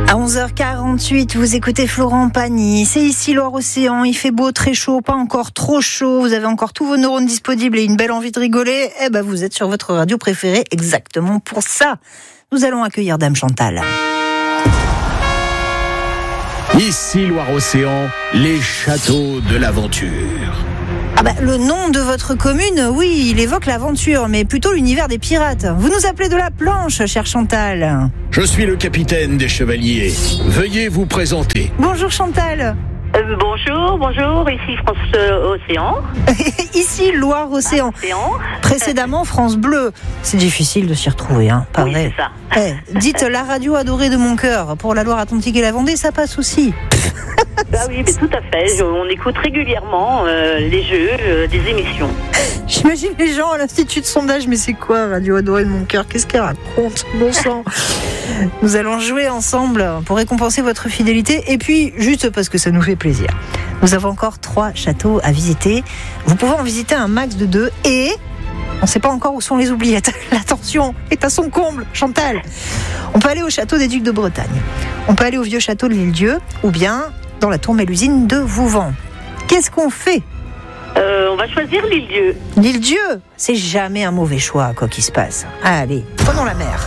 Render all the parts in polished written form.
À 11h48, vous écoutez Florent Pagny. C'est ici Loire-Océan, il fait beau, très chaud, pas encore trop chaud. Vous avez encore tous vos neurones disponibles et une belle envie de rigoler. Eh ben, vous êtes sur votre radio préférée exactement pour ça. Nous allons accueillir Dame Chantal. Ici Loire-Océan, les châteaux de l'aventure. Ah bah, le nom de votre commune, oui, il évoque l'aventure, mais plutôt l'univers des pirates. Vous nous appelez de la planche, chère Chantal. Je suis le capitaine des chevaliers. Veuillez vous présenter. Bonjour Chantal. Bonjour, ici France Océan. Ici Loire-Océan. Précédemment France Bleu. C'est difficile de s'y retrouver, hein, pas Oui, vrai. c'est ça. Dites la radio adorée de mon cœur. Pour la Loire-Atlantique et la Vendée, ça passe aussi. Ah oui, mais tout à fait. On écoute régulièrement les jeux, des émissions. J'imagine les gens à l'Institut de sondage, mais c'est quoi Radio adorée de mon cœur? Qu'est-ce qu'elle raconte? Bon sang. Nous allons jouer ensemble pour récompenser votre fidélité et puis juste parce que ça nous fait plaisir. Nous avons encore 3 châteaux à visiter. Vous pouvez en visiter un max de 2 et on ne sait pas encore où sont les oubliettes. L'attention est à son comble, Chantal. On peut aller au château des Ducs de Bretagne. On peut aller au vieux château de l'Île-Dieu ou bien dans la tour Mélusine de Vouvant. Qu'est-ce qu'on fait? On va choisir l'Île-Dieu. L'Île-Dieu, c'est jamais un mauvais choix, quoi qu'il se passe. Allez, prenons la mer.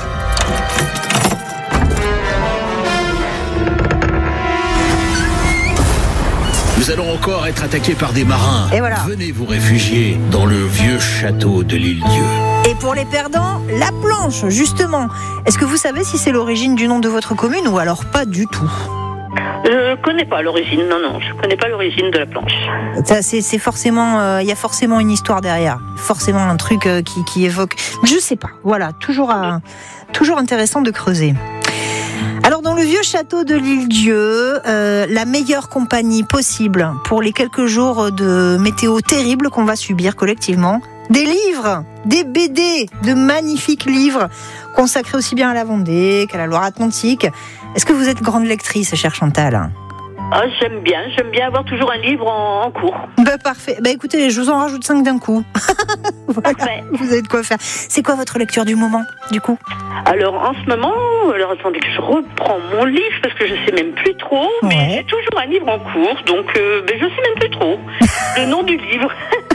Nous allons encore être attaqués par des marins. Et voilà. Venez vous réfugier dans le vieux château de l'Île-Dieu. Et pour les perdants, la planche, justement. Est-ce que vous savez si c'est l'origine du nom de votre commune ou alors pas du tout? Je connais pas l'origine. Non, je connais pas l'origine de la planche. Ça, c'est forcément, il y a forcément une histoire derrière, forcément un truc qui évoque. Je sais pas. Voilà, toujours intéressant de creuser. Alors dans le vieux château de l'Île-Dieu, la meilleure compagnie possible pour les quelques jours de météo terrible qu'on va subir collectivement. Des livres, des BD, de magnifiques livres consacrés aussi bien à la Vendée qu'à la Loire-Atlantique. Est-ce que vous êtes grande lectrice, chère Chantal? Ah, j'aime bien avoir toujours un livre en cours. Bah parfait. Bah écoutez, je vous en rajoute 5 d'un coup. Voilà, Parfait. vous avez de quoi faire. C'est quoi votre lecture du moment, du coup? Alors en ce moment, attendez que je reprends mon livre parce que je sais même plus trop, mais Ouais. j'ai toujours un livre en cours, donc je sais même plus trop le nom du livre.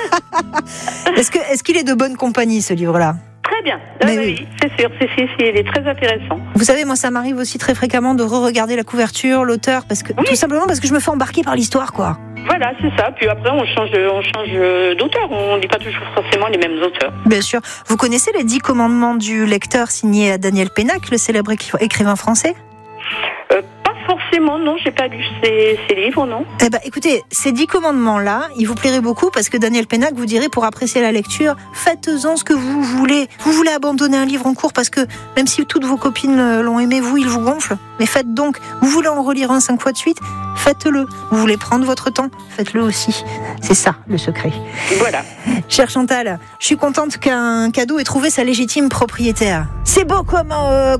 Est-ce qu'il est de bonne compagnie, ce livre-là? Très bien. Mais Oui, c'est sûr, il est très intéressant. Vous savez, moi, ça m'arrive aussi très fréquemment de re-regarder la couverture, l'auteur, tout simplement parce que je me fais embarquer par l'histoire, quoi. Voilà, c'est ça. Puis après, on change d'auteur. On ne dit pas toujours forcément les mêmes auteurs. Bien sûr. Vous connaissez les 10 commandements du lecteur signé à Daniel Pénac, le célèbre écrivain français? Pas forcément, non. J'ai pas lu ces livres, non. Eh ben, écoutez, ces 10 commandements-là, ils vous plairaient beaucoup parce que Daniel Pénac vous dirait, pour apprécier la lecture, faites-en ce que vous voulez. Vous voulez abandonner un livre en cours parce que même si toutes vos copines l'ont aimé, vous, il vous gonfle. Mais faites donc. Vous voulez en relire un 5 fois de suite? Faites-le. Vous voulez prendre votre temps? Faites-le aussi. C'est ça, le secret. Voilà. Chère Chantal, je suis contente qu'un cadeau ait trouvé sa légitime propriétaire. C'est beau comme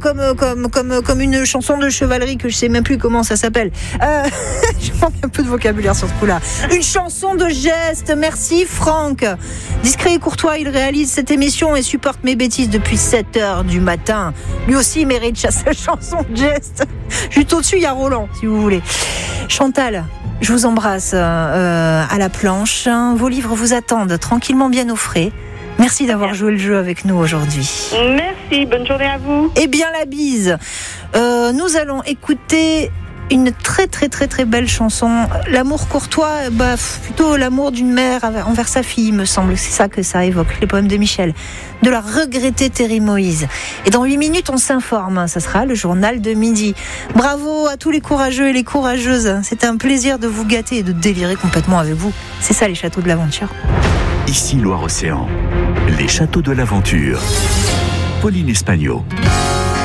une chanson de chevalerie que je sais même plus comment ça s'appelle. Je manque un peu de vocabulaire sur ce coup-là. Une chanson de geste. Merci Franck. Discret et courtois, il réalise cette émission et supporte mes bêtises depuis 7h du matin. Lui aussi mérite sa chanson de geste. Juste au-dessus, il y a Roland, si vous voulez. Chantal, je vous embrasse à la planche. Vos livres vous attendent tranquillement bien au frais. Merci d'avoir joué le jeu avec nous aujourd'hui. Merci, bonne journée à vous. Eh bien, la bise. Nous allons écouter une très très très très belle chanson. L'amour courtois, plutôt l'amour d'une mère envers sa fille, me semble. C'est ça que ça évoque, les poèmes de Michel. De la regrettée Thierry Moïse. Et dans 8 minutes, on s'informe. Ça sera le journal de midi. Bravo à tous les courageux et les courageuses. C'est un plaisir de vous gâter et de délirer complètement avec vous. C'est ça, les châteaux de l'aventure. Ici Loire-Océan, les châteaux de l'aventure. Pauline Espagnol.